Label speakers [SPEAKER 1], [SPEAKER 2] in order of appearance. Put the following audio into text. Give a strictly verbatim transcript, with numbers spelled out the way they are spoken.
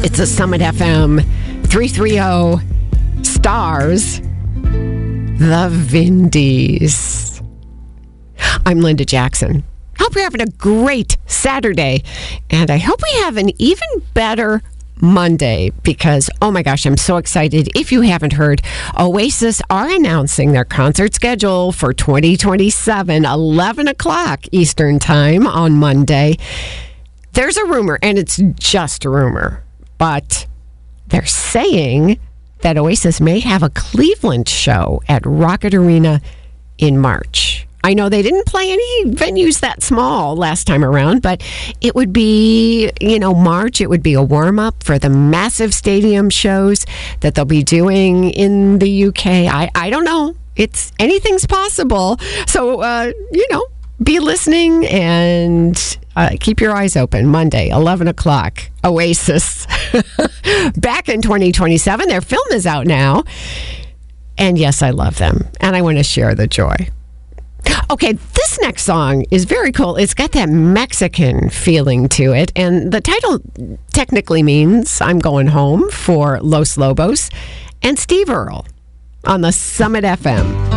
[SPEAKER 1] It's a Summit F M three thirty stars the Vindies. I'm Linda Jackson. Hope you're having a great Saturday, and I hope we have an even better Monday because, oh my gosh, I'm so excited. If you haven't heard, Oasis are announcing their concert schedule for twenty twenty-seven, eleven o'clock Eastern Time on Monday. There's a rumor, and it's just a rumor, but they're saying that Oasis may have a Cleveland show at Rocket Arena in March. I know they didn't play any venues that small last time around, but it would be, you know, March. It would be a warm-up for the massive stadium shows that they'll be doing in the U K. I, I don't know. It's anything's possible. So, uh, you know, be listening and uh, keep your eyes open. Monday, eleven o'clock, Oasis. Back in twenty twenty-seven. Their film is out now. And yes, I love them. And I want to share the joy. Okay, this next song is very cool. It's got that Mexican feeling to it. And the title technically means I'm Going Home for Los Lobos and Steve Earle on the Summit F M.